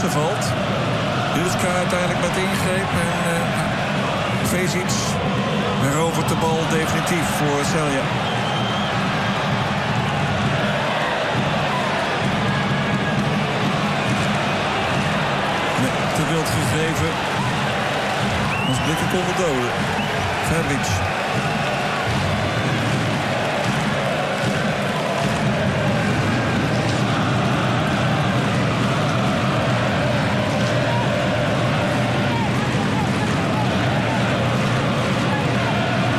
Klaassen valt. Juska uiteindelijk met ingreep. En Vezic herovert de bal definitief voor Celje. Te wild gegeven. Als blikken konden doden. Verbic.